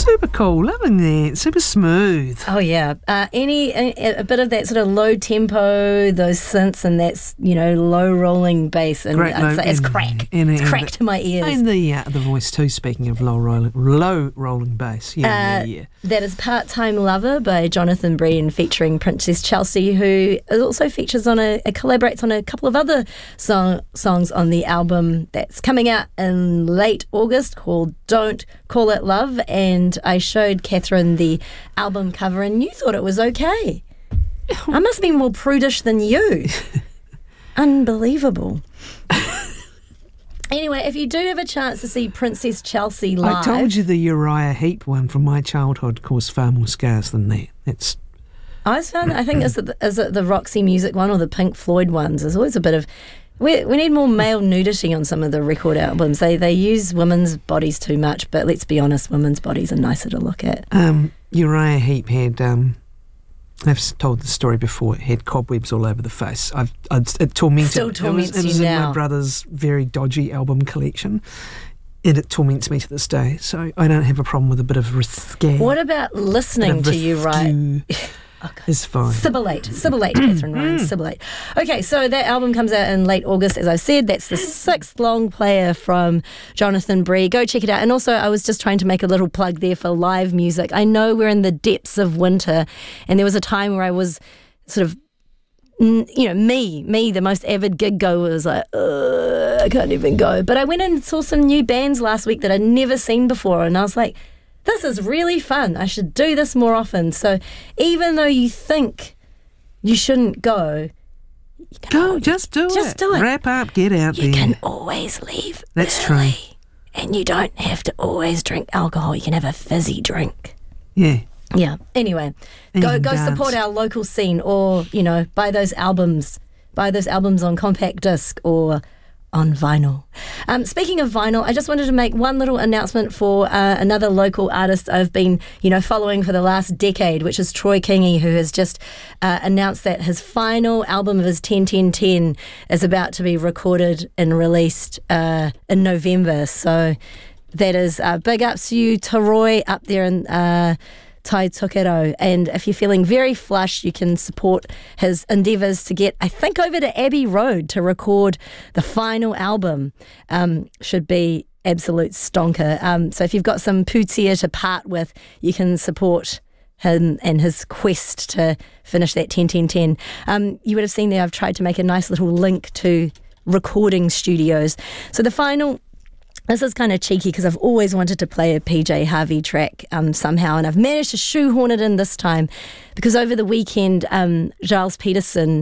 Super cool, loving that. Super smooth. Oh yeah, a bit of that sort of low tempo, those synths, and that's low rolling bass, and it's crack. It's crack to my ears. And the voice too. Speaking of low rolling bass, yeah. That is Part-Time Lover by Jonathan Breen featuring Princess Chelsea, who also features collaborates on a couple of other songs on the album that's coming out in late August called Don't Call It Love. And I showed Catherine the album cover and you thought it was okay. I must be more prudish than you. Unbelievable. Anyway, if you do have a chance to see Princess Chelsea live... I told you the Uriah Heep one from my childhood caused far more scars than that. That's... I think is it the Roxy Music one or the Pink Floyd ones? There's always a bit of... We need more male nudity on some of the record albums. They use women's bodies too much, but let's be honest, women's bodies are nicer to look at. Uriah Heep had... I've told the story before. It had cobwebs all over the face. It tormented. Still torments it was you in now. my brother's very dodgy album collection, and it torments me to this day. So I don't have a problem with a bit of risque. What about listening to you, right? It's fine. Sibilate, Catherine Ryan, sibilate. Okay, so that album comes out in late August, as I said. That's the 6th long player from Jonathan Breen. Go check it out. And also, I was just trying to make a little plug there for live music. I know we're in the depths of winter, and there was a time where I was sort of, me, the most avid gig goer, was like, I can't even go. But I went and saw some new bands last week that I'd never seen before, and I was like, this is really fun. I should do this more often. So even though you think you shouldn't go, just do it. Wrap up, get out there. You can always leave. That's early, true. And you don't have to always drink alcohol. You can have a fizzy drink. Yeah. Yeah. Anyway, go support our local scene, or buy those albums on compact disc or on vinyl. Speaking of vinyl, I just wanted to make one little announcement for another local artist I've been, following for the last decade, which is Troy Kingi, who has just announced that his final album of his 10-10-10 is about to be recorded and released in November. So that is big ups to you, Troy, up there in Taitokero. And if you're feeling very flush, you can support his endeavours to get, I think, over to Abbey Road to record the final album. Should be absolute stonker. So if you've got some putia to part with, you can support him and his quest to finish that 10-10-10. You would have seen there I've tried to make a nice little link to recording studios. So the final... This is kind of cheeky because I've always wanted to play a PJ Harvey track somehow, and I've managed to shoehorn it in this time because over the weekend, Giles Peterson